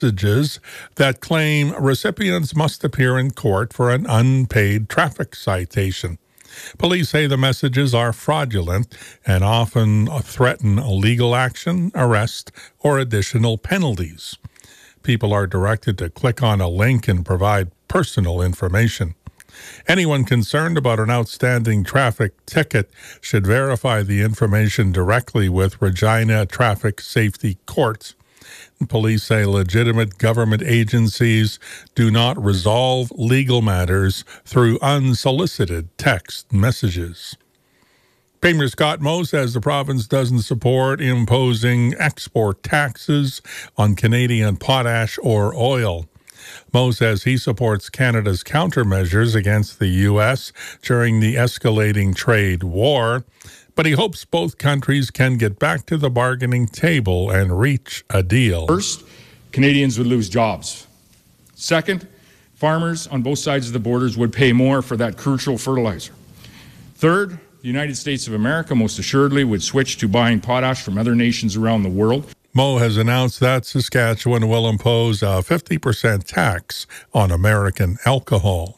messages that claim recipients must appear in court for an unpaid traffic citation. Police say the messages are fraudulent and often threaten legal action, arrest, or additional penalties. People are directed to click on a link and provide personal information. Anyone concerned about an outstanding traffic ticket should verify the information directly with Regina Traffic Safety Courts. Police say legitimate government agencies do not resolve legal matters through unsolicited text messages. Premier Scott Moe says the province doesn't support imposing export taxes on Canadian potash or oil. Moe says he supports Canada's countermeasures against the U.S. during the escalating trade war, but he hopes both countries can get back to the bargaining table and reach a deal. First, Canadians would lose jobs. Second, farmers on both sides of the borders would pay more for that crucial fertilizer. Third, the United States of America most assuredly would switch to buying potash from other nations around the world. Moe has announced that Saskatchewan will impose a 50% tax on American alcohol.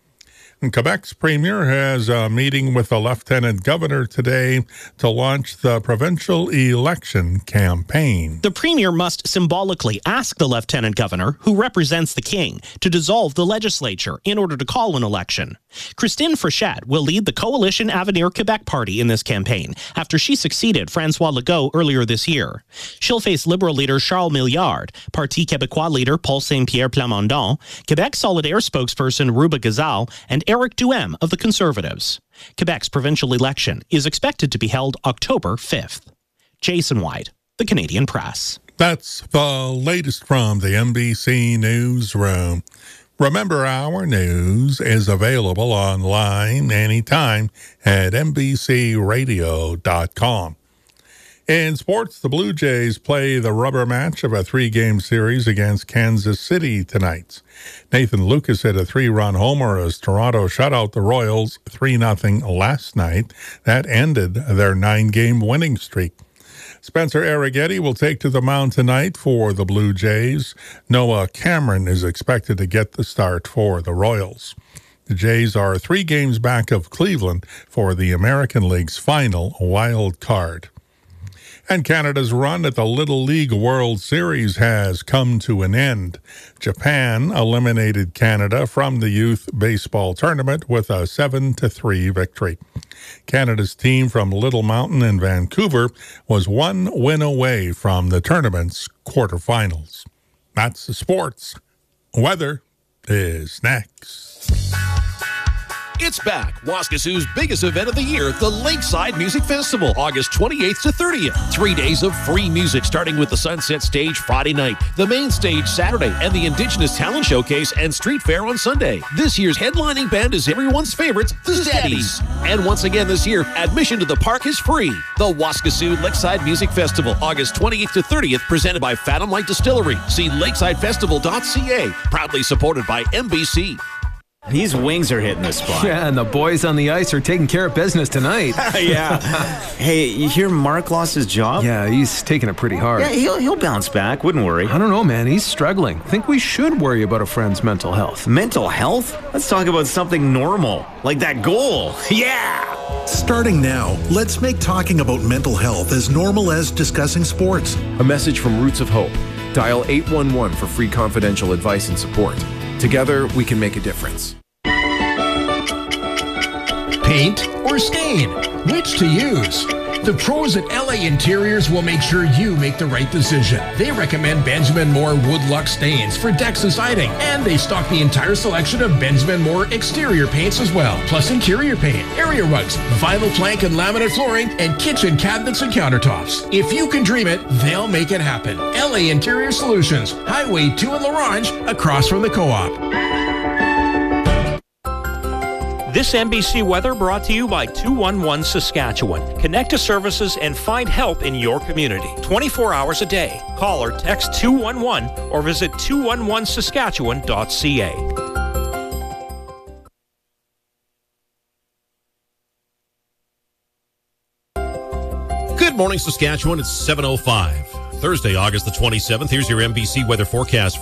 And Quebec's premier has a meeting with the lieutenant governor today to launch the provincial election campaign. The premier must symbolically ask the lieutenant governor, who represents the king, to dissolve the legislature in order to call an election. Christine Frechette will lead the Coalition Avenir Quebec party in this campaign after she succeeded François Legault earlier this year. She'll face Liberal leader Charles Milliard, Parti Québécois leader Paul Saint-Pierre Plamondon, Quebec Solidaire spokesperson Ruba Gazal, and Eric Duhem of the Conservatives. Quebec's provincial election is expected to be held October 5th. Jason White, The Canadian Press. That's the latest from the NBC Newsroom. Remember, our news is available online anytime at NBCRadio.com. In sports, the Blue Jays play the rubber match of a 3-game series against Kansas City tonight. Nathan Lucas hit a 3-run homer as Toronto shut out the Royals 3-0 last night. That ended their 9-game winning streak. Spencer Arrighetti will take to the mound tonight for the Blue Jays. Noah Cameron is expected to get the start for the Royals. The Jays are 3 games back of Cleveland for the American League's final wild card. And Canada's run at the Little League World Series has come to an end. Japan eliminated Canada from the youth baseball tournament with a 7-3 victory. Canada's team from Little Mountain in Vancouver was 1 win away from the tournament's quarterfinals. That's the sports. Weather is next. It's back. Waskasoo's biggest event of the year, the Lakeside Music Festival, August 28th to 30th. 3 days of free music, starting with the Sunset Stage Friday night, the main stage Saturday, and the Indigenous Talent Showcase and Street Fair on Sunday. This year's headlining band is everyone's favorite, the Steadies. And once again this year, admission to the park is free. The Waskasoo Lakeside Music Festival, August 28th to 30th, presented by Fathom Light Distillery. See lakesidefestival.ca, proudly supported by NBC. These wings are hitting the spot. Yeah, and the boys on the ice are taking care of business tonight. Yeah. Hey, you hear Mark lost his job? Yeah, he's taking it pretty hard. Yeah, he'll bounce back. Wouldn't worry. I don't know, man. He's struggling. Think we should worry about a friend's mental health. Mental health? Let's talk about something normal, like that goal. Yeah! Starting now, let's make talking about mental health as normal as discussing sports. A message from Roots of Hope. Dial 811 for free confidential advice and support. Together, we can make a difference. Paint or stain? Which to use? The pros at LA Interiors will make sure you make the right decision. They recommend Benjamin Moore Woodluck stains for decks and siding, and they stock the entire selection of Benjamin Moore exterior paints as well, plus interior paint, area rugs, vinyl plank and laminate flooring, and kitchen cabinets and countertops. If you can dream it, they'll make it happen. LA Interior Solutions, Highway 2 in LaRange, across from the Co-op. This NBC weather brought to you by 211 Saskatchewan. Connect to services and find help in your community 24 hours a day. Call or text 211 or visit 211saskatchewan.ca. Good morning, Saskatchewan. It's 7:05. Thursday, August the 27th. Here's your NBC weather forecast.